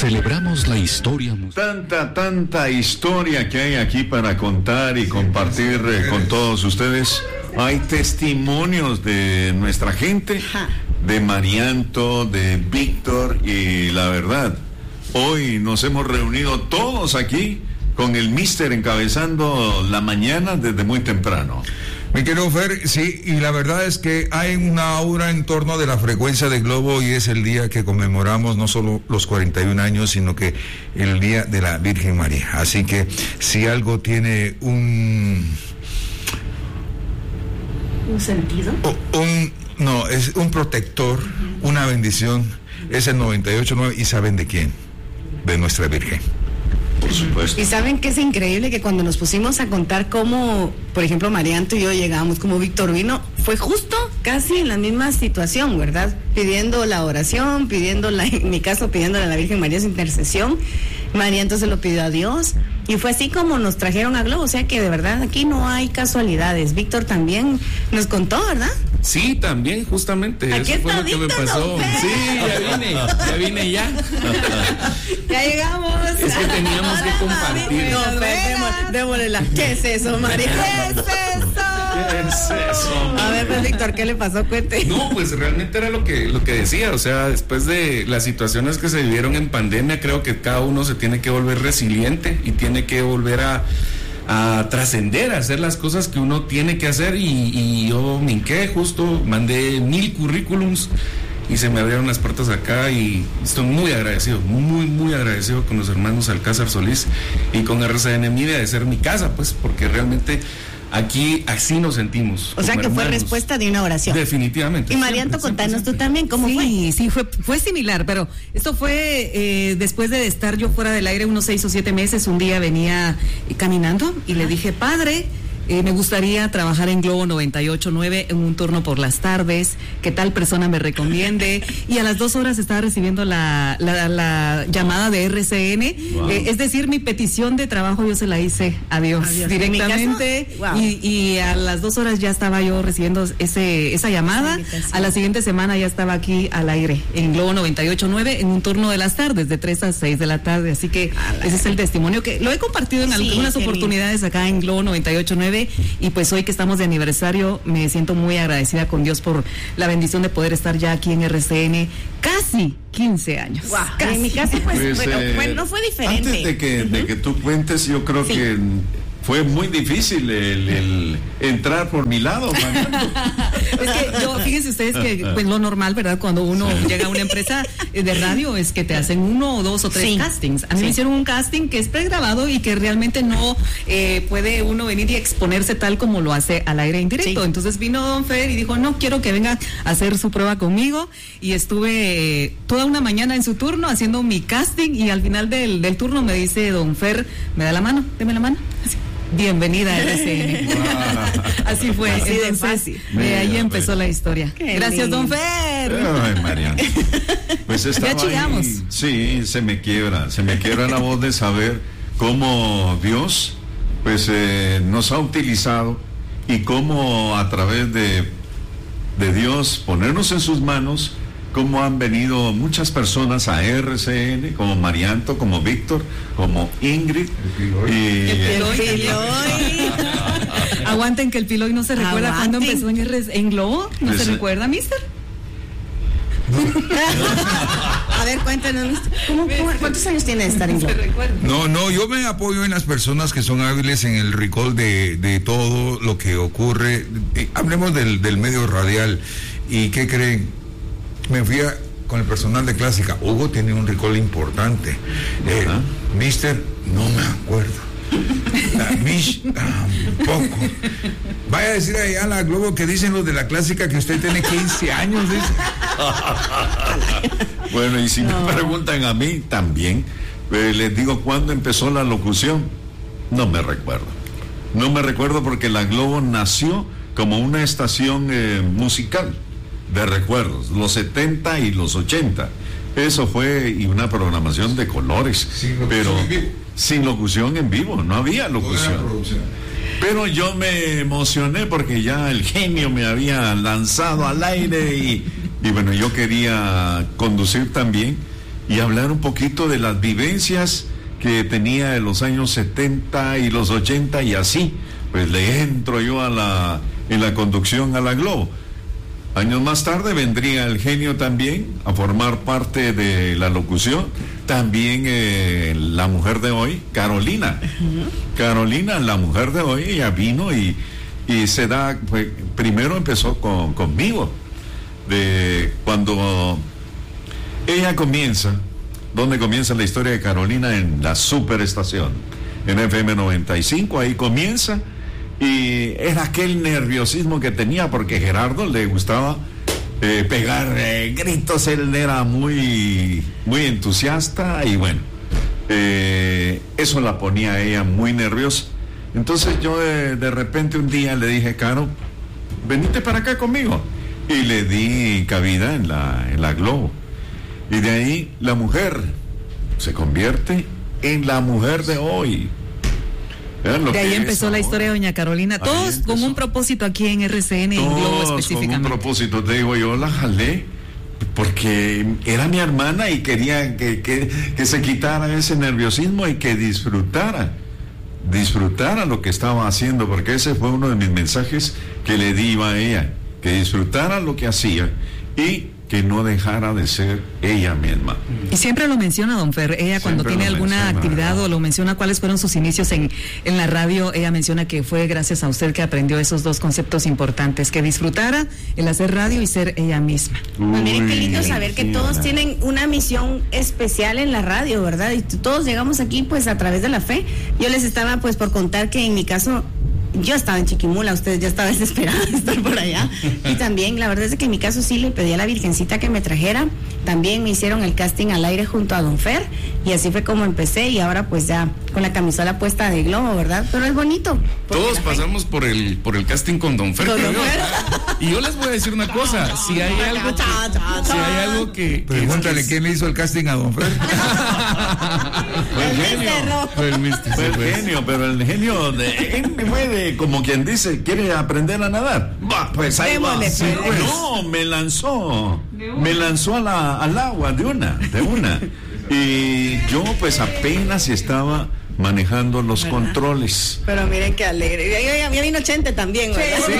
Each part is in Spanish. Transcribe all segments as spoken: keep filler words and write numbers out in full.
Celebramos la historia. Tanta, tanta historia que hay aquí para contar y compartir eh, con todos ustedes. Hay testimonios de nuestra gente, de Marianto, de Víctor, y la verdad, hoy nos hemos reunido todos aquí con el Mister encabezando la mañana desde muy temprano. Mi querido Fer, sí, y la verdad es que hay una aura en torno de la frecuencia de Globo, y es el día que conmemoramos no solo los cuarenta y un años, sino que el día de la Virgen María. Así que si algo tiene un... ¿Un sentido? Un, no, es un protector, una bendición, es el noventa y ocho punto nueve, y ¿saben de quién? De nuestra Virgen. Por supuesto. Y saben que es increíble que cuando nos pusimos a contar cómo, por ejemplo, Marianto y yo llegamos, como Víctor vino, fue justo casi en la misma situación, ¿verdad? Pidiendo la oración, pidiendo la, en mi caso, pidiéndole a la Virgen María su intercesión. Marianto se lo pidió a Dios, y fue así como nos trajeron a Globo. O sea que de verdad aquí no hay casualidades. Víctor también nos contó, ¿verdad? Sí, también, justamente. Aquí eso fue está lo que me Víctor, pasó. don Fer. Sí, ya vine, ya vine ya. Ya llegamos. Es que teníamos que compartir. No, démosle, démosle la. ¿Qué es eso, María? ¿Qué es eso? ¿Qué es eso? A ver, pues, Víctor, ¿qué le pasó? Cuente. No, pues realmente era lo que, lo que decía. O sea, después de las situaciones que se vivieron en pandemia, creo que cada uno se tiene que volver resiliente y tiene que volver a a trascender, a hacer las cosas que uno tiene que hacer, y, y yo me hinqué, justo mandé mil currículums y se me abrieron las puertas acá, y estoy muy agradecido, muy, muy agradecido con los hermanos Alcázar Solís y con R C N Media de ser mi casa, pues, porque realmente aquí así nos sentimos. O sea que hermanos. fue respuesta de una oración. Definitivamente. Y Marianto, siempre, contanos siempre, tú también, ¿cómo sí, fue? Sí, sí, fue, fue similar, pero esto fue eh, después de estar yo fuera del aire unos seis o siete meses. Un día venía eh, caminando y le dije, padre, eh, me gustaría trabajar en Globo noventa y ocho punto nueve en un turno por las tardes, que tal persona me recomiende. Y a las dos horas estaba recibiendo la, la, la llamada de R C N. Wow. Eh, es decir, mi petición de trabajo yo se la hice a Dios, Adiós. directamente. Wow. Y, y a las dos horas ya estaba yo recibiendo ese esa llamada. A la siguiente semana ya estaba aquí al aire en Globo noventa y ocho punto nueve en un turno de las tardes, de tres a seis de la tarde. Así que ese es el testimonio que lo he compartido en sí, algunas oportunidades acá en Globo noventa y ocho punto nueve. Y pues hoy que estamos de aniversario, me siento muy agradecida con Dios por la bendición de poder estar ya aquí en R C N casi quince años. Wow. Casi. En mi caso, pues, Pues, bueno, eh, bueno, no fue diferente. Antes de que, uh-huh. de que tú cuentes, yo creo sí. que fue muy difícil el, el entrar por mi lado, Marianto. Es que yo, fíjense ustedes que pues lo normal, ¿verdad? Cuando uno llega a una empresa de radio es que te hacen uno o dos o tres sí. castings. A mí sí. me hicieron un casting que es pregrabado y que realmente no eh, puede uno venir y exponerse tal como lo hace al aire en directo. Sí. Entonces vino don Fer y dijo, no, quiero que venga a hacer su prueba conmigo, y estuve eh, toda una mañana en su turno haciendo mi casting, y al final del, del turno me dice don Fer, me da la mano, deme la mano. Así. Bienvenida a R C N. Wow. Así fue. Así entonces, de fácil. De ahí empezó la historia. Qué Gracias, lindo. Don Fer. Ay, Mariana. Pues estaba ya chillamos. Ahí, sí, se me quiebra, se me quiebra la voz de saber cómo Dios, pues, eh, nos ha utilizado, y cómo a través de, de Dios ponernos en sus manos, cómo han venido muchas personas a R C N, como Marianto, como Víctor, como Ingrid. El y el Piloy. Aguanten que el Piloy no se recuerda Aguanten. cuando empezó en, R C N, en Globo. ¿No pues, se recuerda, mister? A ver, cuéntanos, ¿cómo, cómo, ¿cuántos años tiene de estar en Globo? No, no, yo me apoyo en las personas que son hábiles en el recall de, de todo lo que ocurre. Hablemos del, del medio radial. ¿Y qué creen? Me fui a, con el personal de Clásica. Hugo tiene un recall importante. Eh, uh-huh. Mister, no me acuerdo. La Mish, tampoco. Vaya a decir allá a la Globo que dicen los de la Clásica que usted tiene quince años, dice. Bueno, y si no. me preguntan a mí también, eh, les digo, ¿cuándo empezó la locución? No me recuerdo. No me recuerdo porque la Globo nació como una estación eh, musical de recuerdos, los setenta y los ochenta. Eso fue, y una programación de colores, sin pero sin locución en vivo, no había locución. Pero yo me emocioné porque ya el genio me había lanzado al aire, y, y bueno, yo quería conducir también, y hablar un poquito de las vivencias que tenía en los años setenta y los ochenta y así, pues le entro yo a la, en la conducción a la Globo. Años más tarde vendría el genio también a formar parte de la locución. También eh, la mujer de hoy, Carolina. Uh-huh. Carolina, la mujer de hoy, ella vino y, y se da, pues, primero empezó con, conmigo. De cuando ella comienza, ¿dónde comienza la historia de Carolina? En la superestación, en F M noventa y cinco, ahí comienza. Y era aquel nerviosismo que tenía porque Gerardo le gustaba eh, pegar eh, gritos, él era muy, muy entusiasta y bueno, eh, eso la ponía a ella muy nerviosa. Entonces yo eh, de repente un día le dije, Caro, venite para acá conmigo. Y le di cabida en la, en la Globo. Y de ahí la mujer se convierte en la mujer de hoy. De ahí empezó la historia de doña Carolina, ahí todos empezó. Con un propósito aquí en R C N y en Globo específicamente. Con un propósito, te digo, yo la jalé porque era mi hermana y quería que, que, que se quitara ese nerviosismo y que disfrutara, disfrutara lo que estaba haciendo, porque ese fue uno de mis mensajes que le di a ella, que disfrutara lo que hacía y que no dejara de ser ella misma. Y siempre lo menciona, don Fer, ella siempre cuando tiene alguna menciona, actividad o lo menciona cuáles fueron sus inicios en, en la radio, ella menciona que fue gracias a usted que aprendió esos dos conceptos importantes, que disfrutara el hacer radio y ser ella misma. Uy, miren qué lindo saber que todos nada. tienen una misión especial en la radio, ¿verdad? Y todos llegamos aquí pues a través de la fe. Yo les estaba pues por contar que en mi caso yo estaba en Chiquimula, ustedes ya estaban desesperados de estar por allá. Y también, la verdad es que en mi caso sí le pedí a la Virgencita que me trajera. También me hicieron el casting al aire junto a don Fer. Y así fue como empecé. Y ahora pues ya con la camisola puesta de Globo, ¿verdad? Pero es bonito. Todos pasamos por el por el casting con don Fer. Con don Fer. Y yo les voy a decir una cosa. Si hay algo que, si hay algo que... Pregúntale quién le hizo el casting a don Fer. Fue el genio. Fue el mister. Fue el genio, pero el genio de, él fue de, como quien dice, quiere aprender a nadar. Va, pues ahí va. Sí, pues. No, me lanzó. Me lanzó a la, al agua de una, de una. Y yo pues apenas estaba manejando los ¿verdad? Controles. Pero miren qué alegre. Ya, ya vino Chente también, ¿verdad? Sí.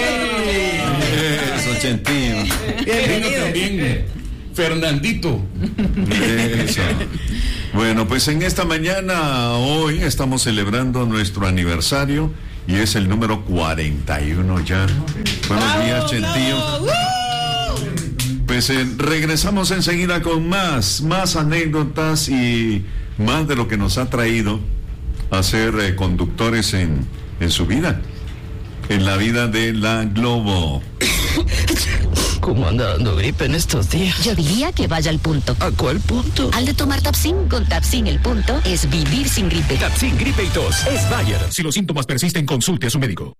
Eso, Chentín. Bienvenido también. Fernandito. Eso. Bueno, pues en esta mañana, hoy, estamos celebrando nuestro aniversario y es el número cuarenta y uno ya. Buenos días, Chentío. Pues eh, regresamos enseguida con más, más anécdotas y más de lo que nos ha traído a ser eh, conductores en, en su vida, en la vida de la Globo. ¿Cómo anda dando gripe en estos días? Yo diría que vaya al punto. ¿A cuál punto? Al de tomar Tapsin. Con Tapsin el punto es vivir sin gripe. Tapsin gripe y tos es Bayer. Si los síntomas persisten, consulte a su médico.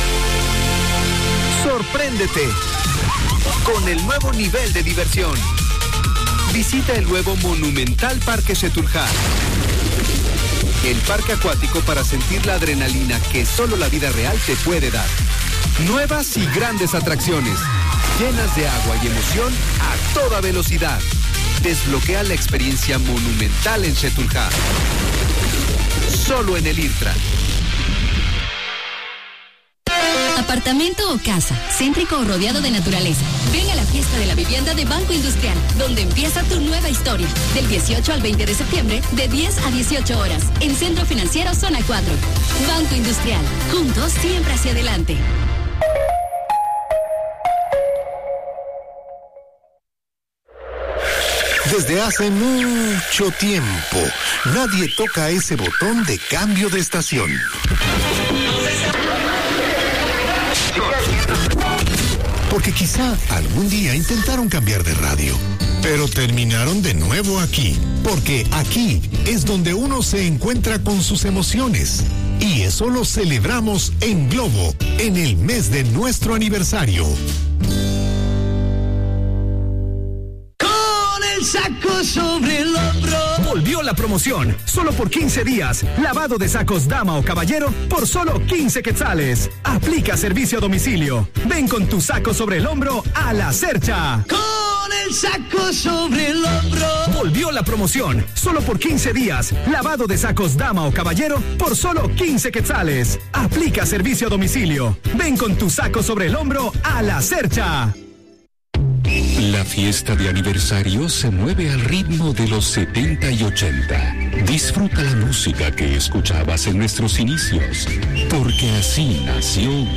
Sorpréndete con el nuevo nivel de diversión. Visita el nuevo monumental Parque Xetulja. El parque acuático para sentir la adrenalina que solo la vida real te puede dar. Nuevas y grandes atracciones, llenas de agua y emoción a toda velocidad. Desbloquea la experiencia monumental en Xetulja. Solo en el IRTRA. Apartamento o casa, céntrico o rodeado de naturaleza. Ven a la fiesta de la vivienda de Banco Industrial, donde empieza tu nueva historia. Del dieciocho al veinte de septiembre, de diez a dieciocho horas, en Centro Financiero Zona cuatro. Banco Industrial, juntos siempre hacia adelante. Desde hace mucho tiempo, nadie toca ese botón de cambio de estación. Porque quizá algún día intentaron cambiar de radio, pero terminaron de nuevo aquí. Porque aquí es donde uno se encuentra con sus emociones. Y eso lo celebramos en Globo, en el mes de nuestro aniversario. Saco sobre el hombro. Volvió la promoción. Solo por quince días. Lavado de sacos dama o caballero por solo quince quetzales. Aplica servicio a domicilio. Ven con tu saco sobre el hombro a La Cercha. Con el saco sobre el hombro. Volvió la la promoción. Solo por quince días. Lavado de sacos dama o caballero por solo quince quetzales. Aplica servicio a domicilio. Ven con tu saco sobre el hombro a La Cercha. La fiesta de aniversario se mueve al ritmo de los setenta y ochenta. Disfruta la música que escuchabas en nuestros inicios, porque así nació